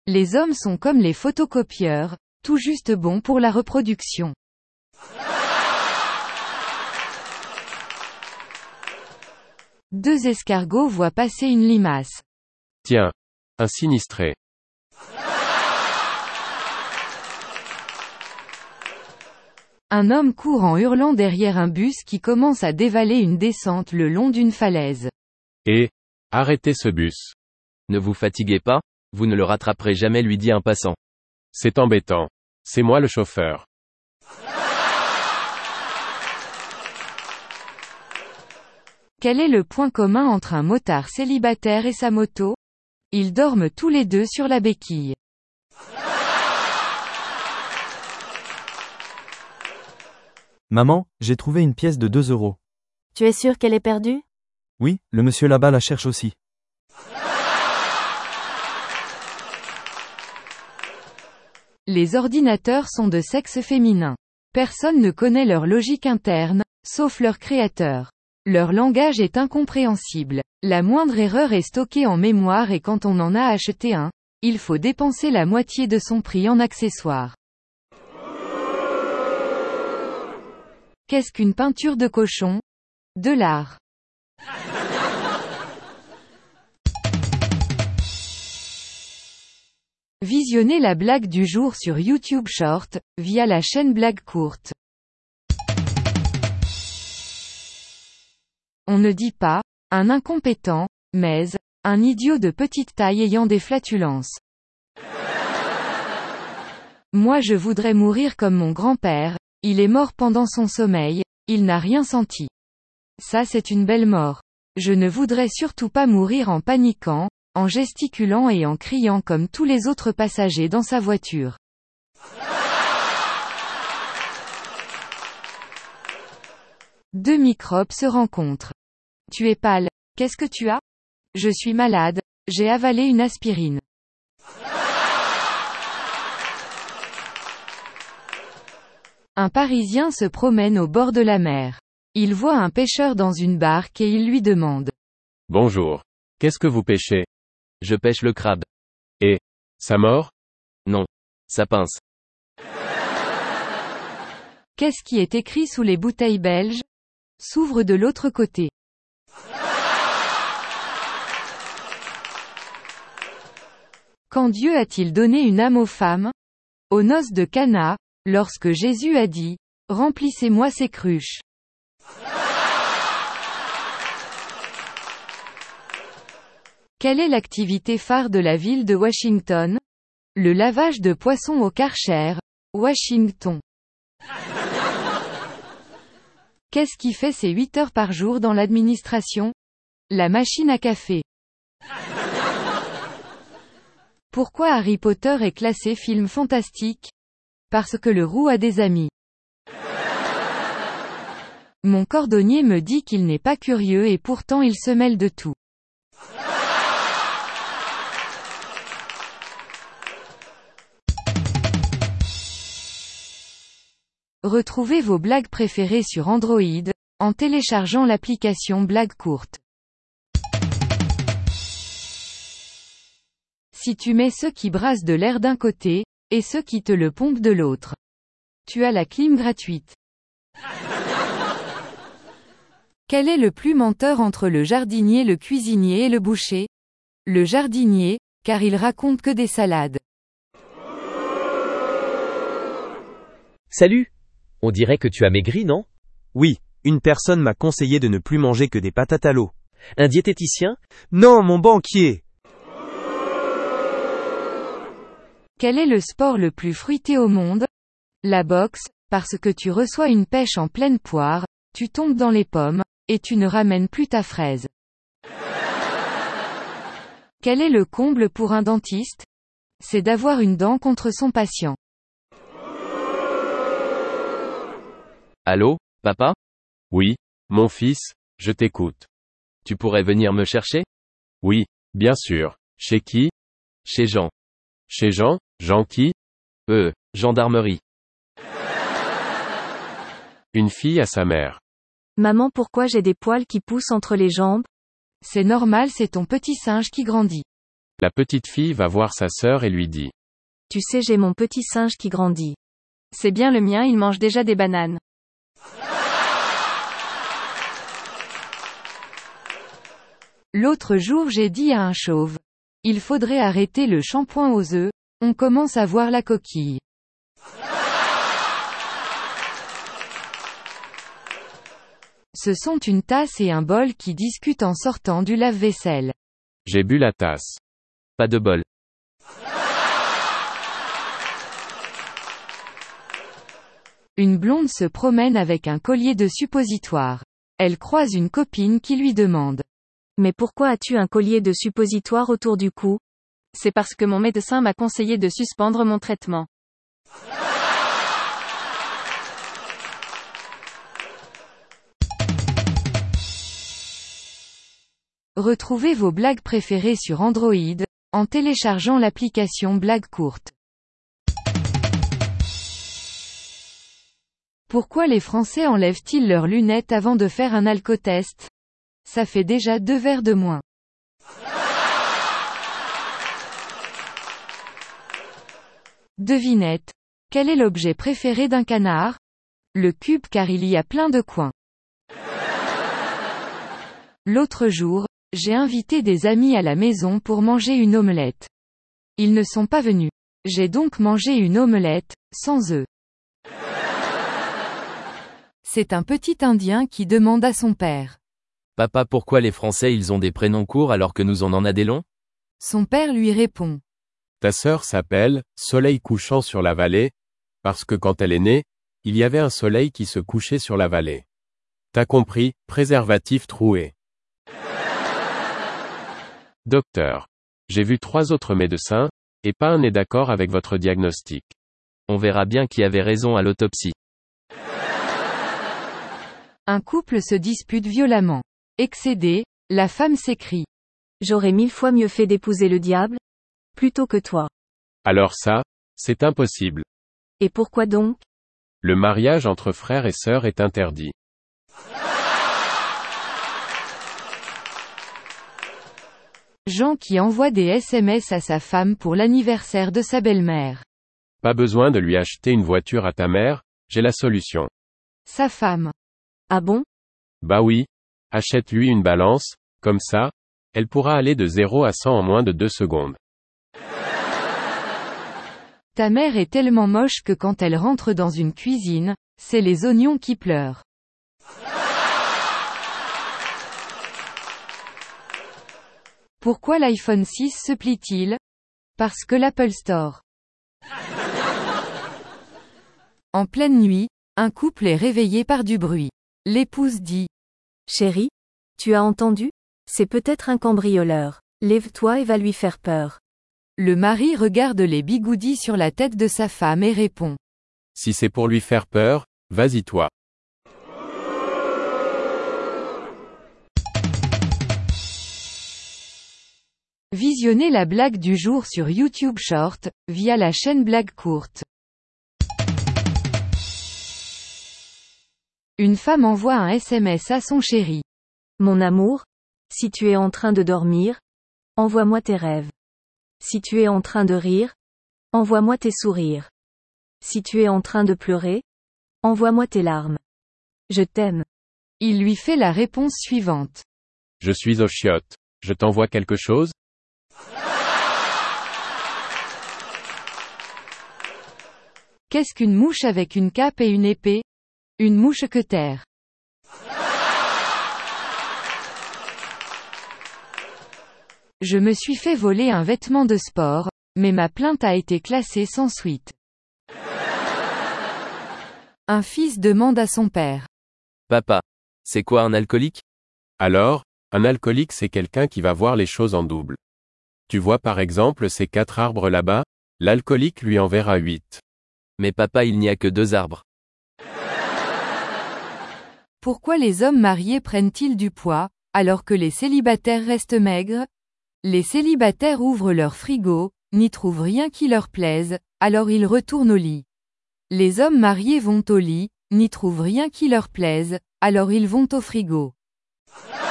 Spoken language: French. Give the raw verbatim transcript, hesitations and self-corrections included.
Les hommes sont comme les photocopieurs, tout juste bons pour la reproduction. Deux escargots voient passer une limace. Tiens, un sinistré. Un homme court en hurlant derrière un bus qui commence à dévaler une descente le long d'une falaise. Et, arrêtez ce bus. Ne vous fatiguez pas, vous ne le rattraperez jamais, lui dit un passant. C'est embêtant. C'est moi le chauffeur. Quel est le point commun entre un motard célibataire et sa moto? Ils dorment tous les deux sur la béquille. Maman, j'ai trouvé une pièce de deux euros. Tu es sûr qu'elle est perdue? Oui, le monsieur là-bas la cherche aussi. Les ordinateurs sont de sexe féminin. Personne ne connaît leur logique interne, sauf leur créateur. Leur langage est incompréhensible. La moindre erreur est stockée en mémoire et quand on en a acheté un, il faut dépenser la moitié de son prix en accessoires. Qu'est-ce qu'une peinture de cochon? De l'art. Visionnez la blague du jour sur YouTube Short, via la chaîne Blague Courte. On ne dit pas « un incompétent », mais « un idiot de petite taille ayant des flatulences ». Moi je voudrais mourir comme mon grand-père, il est mort pendant son sommeil, il n'a rien senti. Ça c'est une belle mort. Je ne voudrais surtout pas mourir en paniquant, en gesticulant et en criant comme tous les autres passagers dans sa voiture. Deux microbes se rencontrent. Tu es pâle. Qu'est-ce que tu as? Je suis malade, j'ai avalé une aspirine. Un Parisien se promène au bord de la mer. Il voit un pêcheur dans une barque et il lui demande. Bonjour. Qu'est-ce que vous pêchez? Je pêche le crabe. Et, ça mord? Non. Ça pince. Qu'est-ce qui est écrit sous les bouteilles belges? S'ouvre de l'autre côté. Quand Dieu a-t-il donné une âme aux femmes? Aux noces de Cana, lorsque Jésus a dit, « Remplissez-moi ces cruches ». Quelle est l'activité phare de la ville de Washington? Le lavage de poissons au Karcher, Washington. Qu'est-ce qui fait ses huit heures par jour dans l'administration? La machine à café. Pourquoi Harry Potter est classé film fantastique? Parce que le roux a des amis. Mon cordonnier me dit qu'il n'est pas curieux et pourtant il se mêle de tout. Retrouvez vos blagues préférées sur Android, en téléchargeant l'application Blague Courte. Si tu mets ceux qui brassent de l'air d'un côté, et ceux qui te le pompent de l'autre, tu as la clim gratuite. Quel est le plus menteur entre le jardinier, le cuisinier et le boucher? Le jardinier, car il raconte que des salades. Salut! On dirait que tu as maigri, non? Oui, une personne m'a conseillé de ne plus manger que des patates à l'eau. Un diététicien? Non, mon banquier! Quel est le sport le plus fruité au monde? La boxe, parce que tu reçois une pêche en pleine poire, tu tombes dans les pommes, et tu ne ramènes plus ta fraise. Quel est le comble pour un dentiste? C'est d'avoir une dent contre son patient. Allô, papa? Oui, mon fils, je t'écoute. Tu pourrais venir me chercher? Oui, bien sûr. Chez qui? Chez Jean. Chez Jean? Jean qui? Euh, gendarmerie. Une fille à sa mère. Maman, pourquoi j'ai des poils qui poussent entre les jambes? C'est normal, c'est ton petit singe qui grandit. La petite fille va voir sa sœur et lui dit. Tu sais, j'ai mon petit singe qui grandit. C'est bien le mien, il mange déjà des bananes. L'autre jour j'ai dit à un chauve. Il faudrait arrêter le shampoing aux œufs, on commence à voir la coquille. Ce sont une tasse et un bol qui discutent en sortant du lave-vaisselle. J'ai bu la tasse. Pas de bol. Une blonde se promène avec un collier de suppositoire. Elle croise une copine qui lui demande. Mais pourquoi as-tu un collier de suppositoire autour du cou? C'est parce que mon médecin m'a conseillé de suspendre mon traitement. Retrouvez vos blagues préférées sur Android, en téléchargeant l'application Blagues courtes. Pourquoi les Français enlèvent-ils leurs lunettes avant de faire un alcotest? Ça fait déjà deux verres de moins. Devinette. Quel est l'objet préféré d'un canard? Le cube, car il y a plein de coins. L'autre jour, j'ai invité des amis à la maison pour manger une omelette. Ils ne sont pas venus. J'ai donc mangé une omelette, sans œufs. C'est un petit Indien qui demande à son père. Papa, pourquoi les Français ils ont des prénoms courts alors que nous on en a des longs? Son père lui répond. Ta sœur s'appelle Soleil couchant sur la vallée, parce que quand elle est née, il y avait un soleil qui se couchait sur la vallée. T'as compris, préservatif troué. Docteur. J'ai vu trois autres médecins, et pas un n'est d'accord avec votre diagnostic. On verra bien qui avait raison à l'autopsie. Un couple se dispute violemment. Excédée, la femme s'écrie. J'aurais mille fois mieux fait d'épouser le diable, plutôt que toi. Alors ça, c'est impossible. Et pourquoi donc? Le mariage entre frères et sœurs est interdit. Jean qui envoie des S M S à sa femme pour l'anniversaire de sa belle-mère. Pas besoin de lui acheter une voiture à ta mère, j'ai la solution. Sa femme. Ah bon? Bah oui. Achète-lui une balance, comme ça, elle pourra aller de zéro à cent en moins de deux secondes. Ta mère est tellement moche que quand elle rentre dans une cuisine, c'est les oignons qui pleurent. Pourquoi l'iPhone six se plie-t-il? Parce que l'Apple Store. En pleine nuit, un couple est réveillé par du bruit. L'épouse dit. Chérie, tu as entendu? C'est peut-être un cambrioleur. Lève-toi et va lui faire peur. Le mari regarde les bigoudis sur la tête de sa femme et répond. Si c'est pour lui faire peur, vas-y toi. Visionnez la blague du jour sur YouTube Short, via la chaîne Blagues courtes. Une femme envoie un S M S à son chéri. Mon amour, si tu es en train de dormir, envoie-moi tes rêves. Si tu es en train de rire, envoie-moi tes sourires. Si tu es en train de pleurer, envoie-moi tes larmes. Je t'aime. Il lui fait la réponse suivante. Je suis aux chiottes. Je t'envoie quelque chose? Qu'est-ce qu'une mouche avec une cape et une épée? Une mouche-queutère. Je me suis fait voler un vêtement de sport, mais ma plainte a été classée sans suite. Un fils demande à son père. Papa. C'est quoi un alcoolique? Alors, un alcoolique c'est quelqu'un qui va voir les choses en double. Tu vois par exemple ces quatre arbres là-bas, l'alcoolique lui en verra huit. Mais papa, il n'y a que deux arbres. Pourquoi les hommes mariés prennent-ils du poids, alors que les célibataires restent maigres? Les célibataires ouvrent leur frigo, n'y trouvent rien qui leur plaise, alors ils retournent au lit. Les hommes mariés vont au lit, n'y trouvent rien qui leur plaise, alors ils vont au frigo.